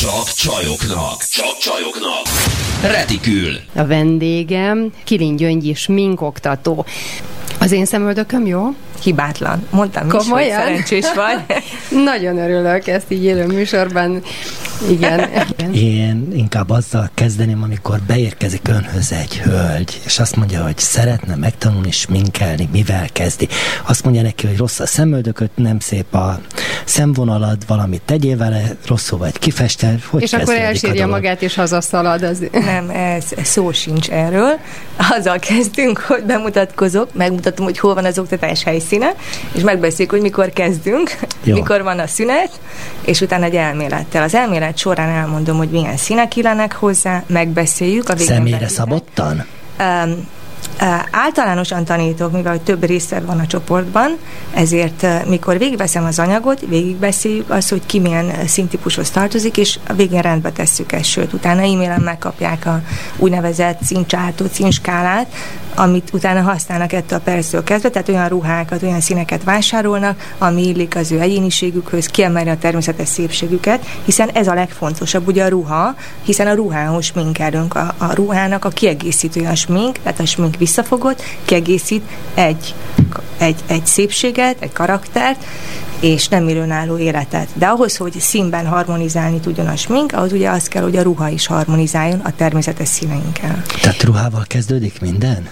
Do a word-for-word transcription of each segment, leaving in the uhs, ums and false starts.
Csak csajoknak. Csak csajoknak. Retikül. A vendégem Kilin Gyöngyi sminkoktató. Az én szemöldököm jó? Hibátlan. Mondtam is, hogy szerencsés vagy. Nagyon örülök ezt így élő műsorban. Igen. Én inkább azzal kezdeném, amikor beérkezik önhöz egy hölgy, és azt mondja, hogy szeretne megtanulni sminkelni, mivel kezdi. Azt mondja neki, hogy rossz a szemöldököt, nem szép a szemvonalad, valamit tegyél vele, rosszul vagy kifestel. Hogy és akkor elsírja magát, és hazaszalad. Az... Nem, ez, ez szó sincs erről. Azzal kezdünk, hogy bemutatkozok, megmutatom, hogy hol van az oktatás helyszíne, és megbeszéljük, hogy mikor kezdünk, jó. Mikor van a szünet, és utána egy elmélettel. Az elmélet során elmondom, hogy milyen színek illenek hozzá, megbeszéljük. A személyre szabottan? Um, Uh, általánosan tanítok, mivel több része van a csoportban, ezért uh, mikor végigveszem az anyagot, végigbeszéljük azt, hogy ki milyen színtípushoz tartozik, és a végén rendbe tesszük ezt, sőt, utána e-mailen megkapják a úgynevezett színcsártó, színskálát, amit utána használnak ettől a perctől kezdve, tehát olyan ruhákat, olyan színeket vásárolnak, ami illik az ő egyéniségükhöz, kiemelni a természetes szépségüket, hiszen ez a legfontosabb, ugye a ruha, hiszen a ruhához sminkelünk, a, a ruhának a kiegészítője a smink, tehát a smink visszafogott, kiegészít egy, egy, egy szépséget, egy karaktert, és nem illőnálló életet. De ahhoz, hogy színben harmonizálni tudjon a smink, ahhoz ugye az kell, hogy a ruha is harmonizáljon a természetes színeinkkel. Tehát ruhával kezdődik minden?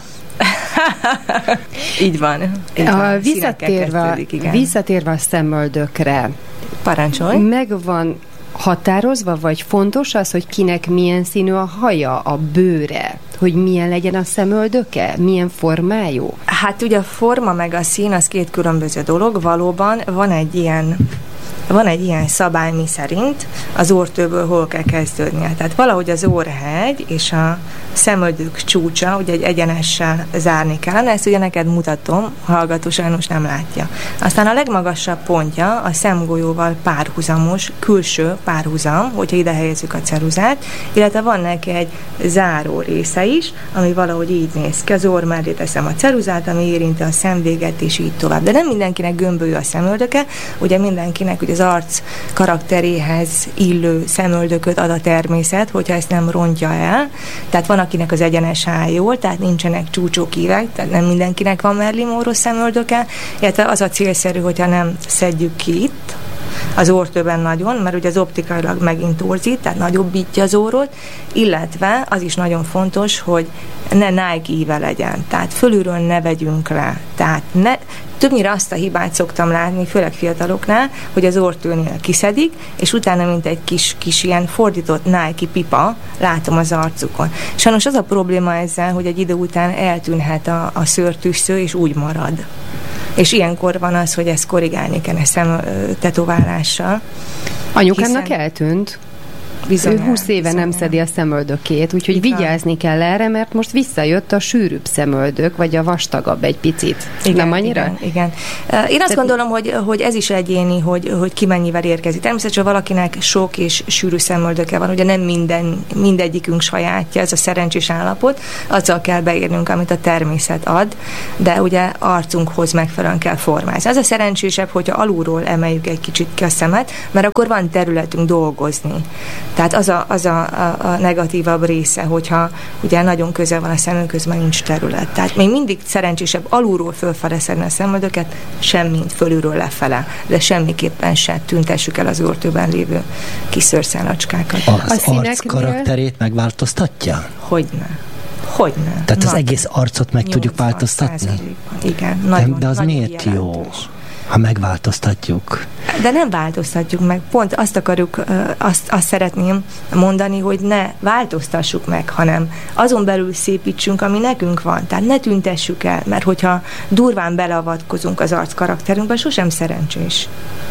Így van. Így a van. Visszatérve, visszatérve a szemöldökre. Parancsolj. Megvan határozva, vagy fontos az, hogy kinek milyen színű a haja, a bőre, hogy milyen legyen a szemöldöke, milyen formájú? Hát ugye a forma meg a szín az két különböző dolog, valóban van egy ilyen Van egy ilyen szabály, mi szerint az orrtőből hol kell kezdődnie. Tehát valahogy az orrhegy és a szemöldök csúcsa, ugye egy egyenessel zárni kellene, ezt ugye neked mutatom, hallgató sajnos nem látja. Aztán a legmagasabb pontja a szemgolyóval párhuzamos, külső párhuzam, hogyha ide helyezzük a ceruzát, illetve van neki egy záró része is, ami valahogy így néz ki. Az orr mellé teszem a ceruzát, ami érinti a szemvéget, és így tovább. De nem mindenkinek gömbölyű a szemöldöke, ugye mindenkinek ugye az arc karakteréhez illő szemöldököt ad a természet, hogyha ezt nem rontja el. Tehát van, akinek az egyenes áll jól, tehát nincsenek csúcsok, ívek, tehát nem mindenkinek van Marilyn Monroe szemöldöke, illetve az a célszerű, hogyha nem szedjük ki itt, az orrtőben nagyon, mert ugye az optikailag megint torzít, tehát nagyobbítja az orrot, illetve az is nagyon fontos, hogy ne Nike íve legyen, tehát fölülről ne vegyünk le, tehát ne, többnyire azt a hibát szoktam látni, főleg fiataloknál, hogy az orrtőnél kiszedik, és utána mint egy kis, kis ilyen fordított Nike pipa látom az arcukon. Sajnos az a probléma ezzel, hogy egy idő után eltűnhet a, a szőrtűssző, és úgy marad. És ilyenkor van az, hogy ezt korrigálni kell a szem tetoválással. Anyukámnak hiszen... eltűnt. Bizonyán, ő húsz éve bizonyán. Nem szedi a szemöldökét, úgyhogy igen. Vigyázni kell erre, mert most visszajött a sűrűbb szemöldök, vagy a vastagabb egy picit. Igen, nem annyira? Igen, igen. Én azt Te... gondolom, hogy, hogy ez is egyéni, hogy, hogy ki mennyivel érkezik. Természetesen valakinek sok és sűrű szemöldöke van, ugye nem minden, mindegyikünk sajátja, ez a szerencsés állapot, azzal kell beírnunk, amit a természet ad, de ugye arcunkhoz megfelelően kell formázni. Az a szerencsésebb, hogyha alulról emeljük egy kicsit ki a szemet, mert akkor van területünk dolgozni. Tehát az a, az a, a, a negatívabb része, hogyha ugye nagyon közel van a szemünk, már nincs terület. Tehát még mindig szerencsésebb alulról fölfele szedni a szemöldöket, semmint fölülről lefele, de semmiképpen se tüntessük el az orrtőben lévő kis szőrszálacskákat. Az arc karakterét megváltoztatja? Hogyne. Hogyne. Tehát az egész arcot meg tudjuk változtatni? Igen. Nagyon, de az nagyon miért jelentős. Jó? Ha megváltoztatjuk. De nem változtatjuk meg. Pont azt akarjuk, azt, azt szeretném mondani, hogy ne változtassuk meg, hanem azon belül szépítsünk, ami nekünk van. Tehát ne tüntessük el, mert hogyha durván beleavatkozunk az arc karakterünkbe, sosem szerencsés.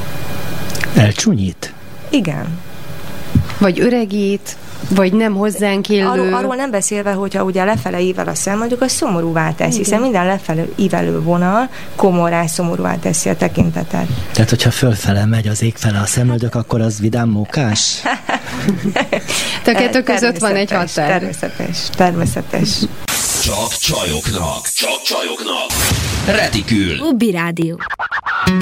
Elcsúnyít? Igen. Vagy öregít, vagy nem hozzánk illő. Arról, arról nem beszélve, hogyha ugye lefele ível a szemöldök, az szomorúvá tesz, igen. Hiszen minden lefele ívelő vonal komorrá szomorúvá teszi a tekintetet. Tehát, hogyha fölfele megy az ég fele a szemöldök, akkor az vidám mókás? A kettő között van egy határ. Természetes, természetes. Csak csajoknak, csak csajoknak. Retikül. Ubi Rádió.